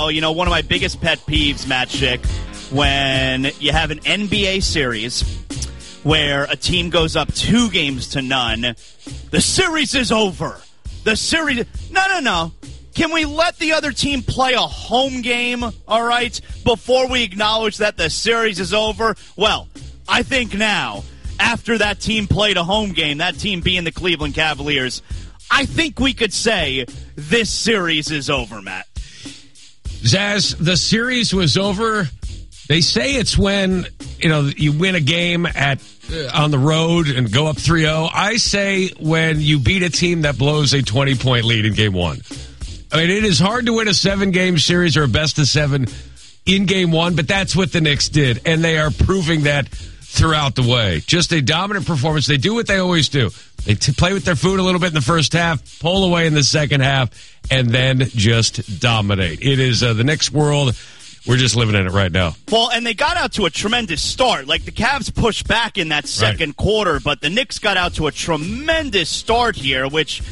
Oh, you know, one of my biggest pet peeves, Matt Schick, when you have an NBA series where a team goes up 2-0, the series is over. The series... No. Can we let the other team play a home game, all right, before we acknowledge that the series is over? Well, I think now, after that team played a home game, that team being the Cleveland Cavaliers, I think we could say this series is over, Matt. Zaz, the series was over. They say it's when, you win a game on the road and go up 3-0. I say when you beat a team that blows a 20-point lead in game one. I mean, it is hard to win a 7-game series or a best-of-7 in game one, but that's what the Knicks did, and they are proving that throughout the way. Just a dominant performance. They do what they always do. They play with their food a little bit in the first half, pull away in the second half, and then just dominate. It is the Knicks world. We're just living in it right now. Well, and they got out to a tremendous start. Like, the Cavs pushed back in that second quarter, but the Knicks got out to a tremendous start here, which,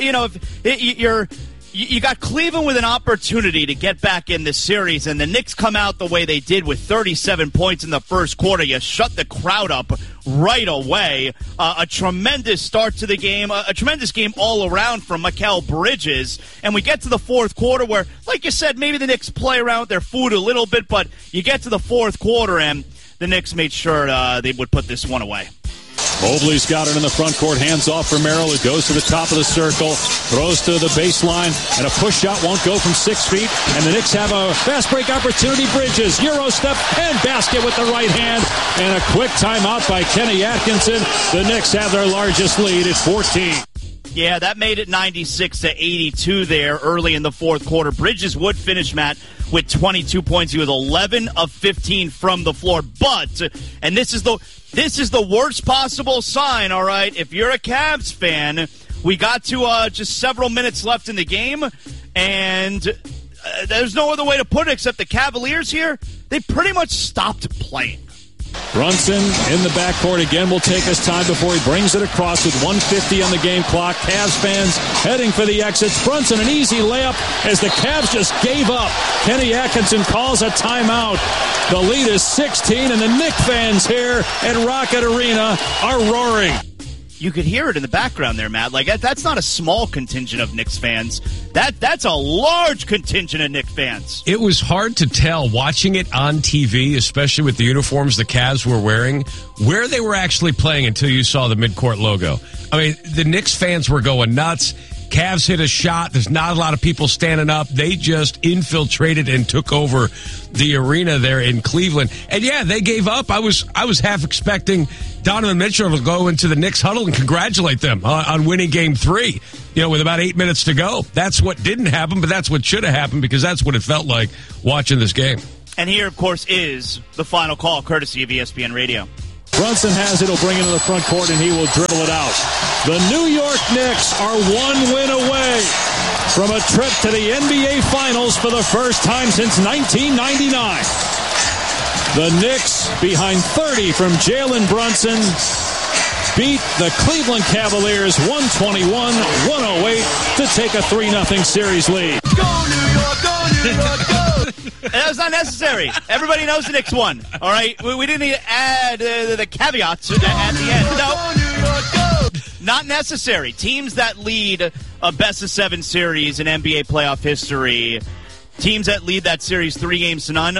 you got Cleveland with an opportunity to get back in this series, and the Knicks come out the way they did with 37 points in the first quarter. You shut the crowd up right away. A tremendous start to the game, a tremendous game all around from Mikal Bridges. And we get to the fourth quarter where, like you said, maybe the Knicks play around with their food a little bit, but you get to the fourth quarter, and the Knicks made sure they would put this one away. Mobley's got it in the front court. Hands off for Merrill, who goes to the top of the circle, throws to the baseline, and a push shot won't go from 6 feet. And the Knicks have a fast break opportunity. Bridges, Euro step, and basket with the right hand. And a quick timeout by Kenny Atkinson. The Knicks have their largest lead at 14. Yeah, that made it 96-82 there early in the fourth quarter. Bridges would finish, Matt, with 22 points. He was 11 of 15 from the floor. But, and this is the worst possible sign, all right? If you're a Cavs fan, we got to just several minutes left in the game, and there's no other way to put it except the Cavaliers here, they pretty much stopped playing. Brunson in the backcourt again will take his time before he brings it across with 1:50 on the game clock. Cavs fans heading for the exits. Brunson, an easy layup as the Cavs just gave up. Kenny Atkinson calls a timeout. The lead is 16, and the Knicks fans here at Rocket Arena are roaring. You could hear it in the background there, Matt. Like, that's not a small contingent of Knicks fans. That's a large contingent of Knicks fans. It was hard to tell watching it on TV, especially with the uniforms the Cavs were wearing, where they were actually playing until you saw the midcourt logo. I mean, the Knicks fans were going nuts. Cavs hit a shot. There's not a lot of people standing up. They just infiltrated and took over the arena there in Cleveland. And yeah, they gave up. I was half expecting Donovan Mitchell to go into the Knicks huddle and congratulate them on winning Game 3, with about 8 minutes to go. That's what didn't happen, but that's what should have happened because that's what it felt like watching this game. And here, of course, is the final call, courtesy of ESPN Radio. Brunson has it. He'll bring it to the front court, and he will dribble it out. The New York Knicks are 1 win away from a trip to the NBA Finals for the first time since 1999. The Knicks, behind 30 from Jalen Brunson, beat the Cleveland Cavaliers 121-108 to take a 3-0 series lead. Go New York, go New York, go! That was not necessary. Everybody knows the Knicks won. All right, we didn't need to add the caveats at the end. No, not necessary. Teams that lead a best-of-7 series in NBA playoff history, teams that lead that series 3-0,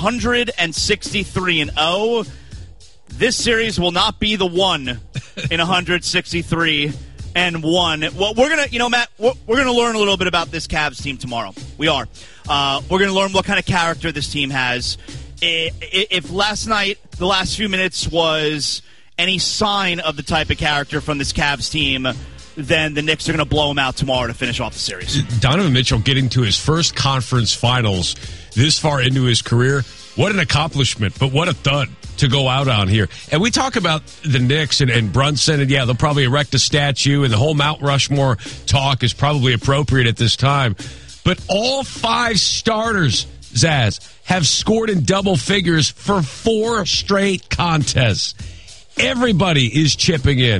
163-0. This series will not be the one in 163-1. Well, we're gonna, Matt, we're gonna learn a little bit about this Cavs team tomorrow. We are. We're gonna learn what kind of character this team has. If last night, the last few minutes was any sign of the type of character from this Cavs team, then the Knicks are going to blow them out tomorrow to finish off the series. Donovan Mitchell getting to his first conference finals this far into his career. What an accomplishment, but what a thud to go out on here. And we talk about the Knicks and Brunson, and yeah, they'll probably erect a statue, and the whole Mount Rushmore talk is probably appropriate at this time. But all 5 starters, Zaz, have scored in double figures for 4 straight contests. Everybody is chipping in.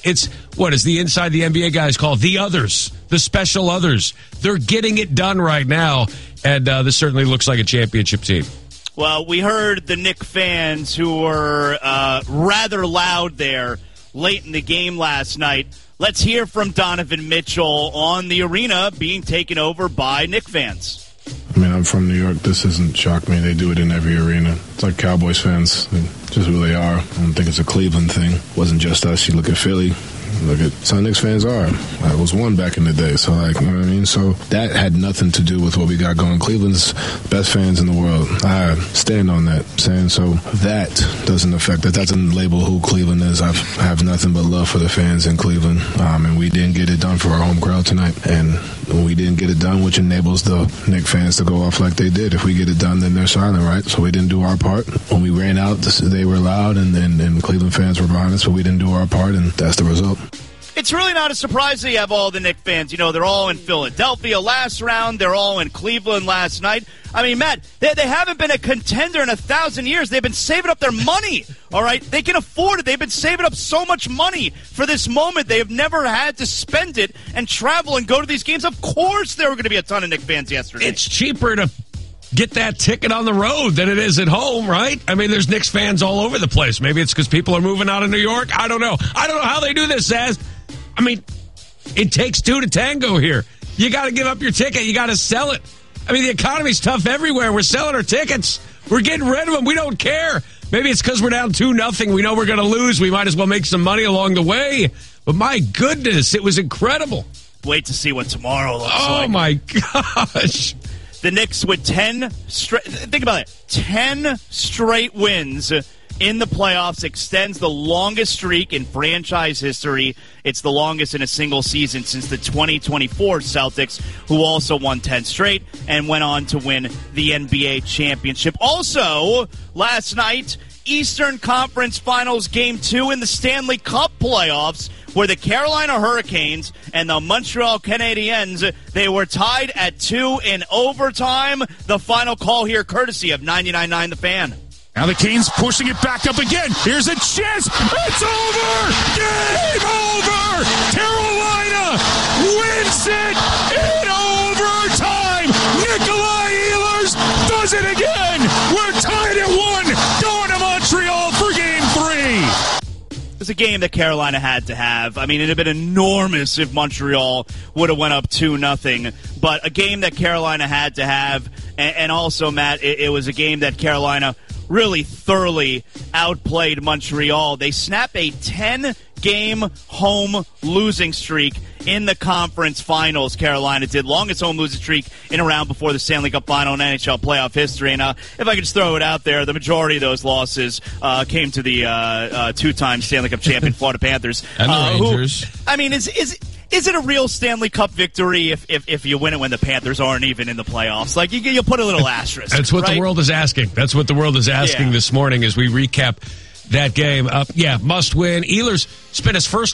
It's what is the inside the NBA guys call the others, the special others. They're getting it done right now, and this certainly looks like a championship team. Well, we heard the Knicks fans who were rather loud there late in the game last night. Let's hear from Donovan Mitchell on the arena being taken over by Knicks fans. I mean, I'm from New York. This doesn't shock me. They do it in every arena. It's like Cowboys fans. They just who they are. I don't think it's a Cleveland thing. It wasn't just us. You look at Philly. Look at some Knicks fans are. I was one back in the day, so you know what I mean? So that had nothing to do with what we got going. Cleveland's best fans in the world. I stand on that, saying so that doesn't affect that. That doesn't label who Cleveland is. I have nothing but love for the fans in Cleveland, and we didn't get it done for our home crowd tonight, and we didn't get it done, which enables the Knicks fans to go off like they did. If we get it done, then they're silent, right? So we didn't do our part. When we ran out, they were loud, and Cleveland fans were behind us, but we didn't do our part, and that's the result. It's really not a surprise that you have all the Knicks fans. You know, they're all in Philadelphia last round. They're all in Cleveland last night. I mean, Matt, they haven't been a contender in 1,000 years. They've been saving up their money, all right? They can afford it. They've been saving up so much money for this moment. They have never had to spend it and travel and go to these games. Of course there were going to be a ton of Knicks fans yesterday. It's cheaper to get that ticket on the road than it is at home, right? I mean, there's Knicks fans all over the place. Maybe it's because people are moving out of New York. I don't know. I don't know how they do this, Zaz. I mean, it takes two to tango here. You got to give up your ticket. You got to sell it. I mean, the economy's tough everywhere. We're selling our tickets. We're getting rid of them. We don't care. Maybe it's because we're down 2-0. We know we're going to lose. We might as well make some money along the way. But my goodness, it was incredible. Wait to see what tomorrow looks Oh, like. my gosh. The Knicks with 10 straight, think about it, 10 straight wins in the playoffs extends the longest streak in franchise history. It's the longest in a single season since the 2024 Celtics, who also won 10 straight and went on to win the NBA championship. Also, last night, Eastern Conference Finals Game 2 in the Stanley Cup playoffs, where the Carolina Hurricanes and the Montreal Canadiens, they were tied at 2 in overtime. The final call here courtesy of 99.9 The Fan. Now the Canes pushing it back up again. Here's a chance. It's over. Game over. Carolina wins it in overtime. Nikolai Ehlers does it again. We're tied at 1. Going to Montreal for Game 3. It was a game that Carolina had to have. I mean, it would have been enormous if Montreal would have went up 2-0. But a game that Carolina had to have. And also, Matt, it was a game that Carolina really thoroughly outplayed Montreal. They snap a 10-game home losing streak in the conference finals. Carolina did. Longest home losing streak in a round before the Stanley Cup final in NHL playoff history. And if I could just throw it out there, the majority of those losses came to the two-time Stanley Cup champion Florida Panthers. And the Rangers. Who, I mean, is it a real Stanley Cup victory if you win it when the Panthers aren't even in the playoffs? Like, you put a little asterisk. That's what right? the world is asking. That's what the world is asking this morning as we recap that game. Must win. Ehlers spent his first